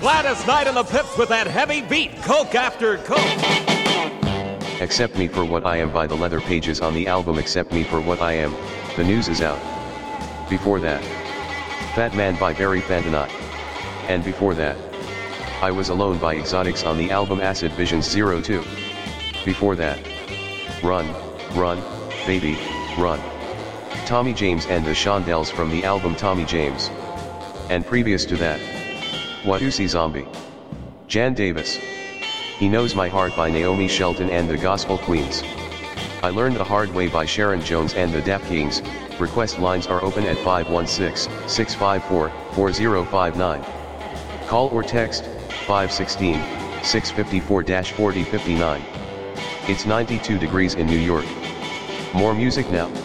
Gladys Knight and the Pips with that heavy beat, Coke after Coke. Accept Me for What I Am by the Leather Pages on the album Accept Me for What I Am, The News Is Out. Before that, Fat Man by Barry Fantanet. And before that, I Was Alone by Exotics on the album Acid Visions 02. Before that, Run, Run, Baby, Run. Tommy James and the Shondells from the album Tommy James. And previous to that, Watusi Zombie. Jan Davis. He Knows My Heart by Naomi Shelton and the Gospel Queens. I Learned the Hard Way by Sharon Jones and the Dap Kings. Request lines are open at 516-654-4059. Call or text 516-654-4059. It's 92 degrees in New York. More music now.